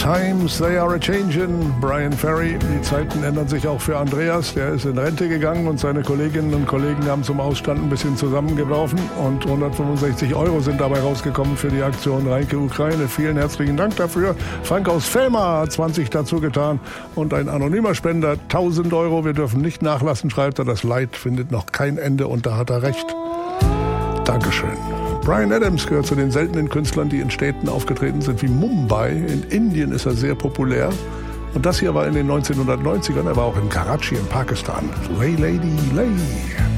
Times, they are a-changin', Brian Ferry. Die Zeiten ändern sich auch für Andreas. Der ist in Rente gegangen und seine Kolleginnen und Kollegen haben zum Ausstand ein bisschen zusammengeworfen. Und 165 € sind dabei rausgekommen für die Aktion Reinke Ukraine. Vielen herzlichen Dank dafür. Frank aus Velmar hat 20 dazu getan. Und ein anonymer Spender 1000 €. Wir dürfen nicht nachlassen, schreibt er. Das Leid findet noch kein Ende und da hat er recht. Dankeschön. Bryan Adams gehört zu den seltenen Künstlern, die in Städten aufgetreten sind wie Mumbai. In Indien ist er sehr populär. Und das hier war in den 1990ern. Er war auch in Karachi in Pakistan. Lay Lady Lay.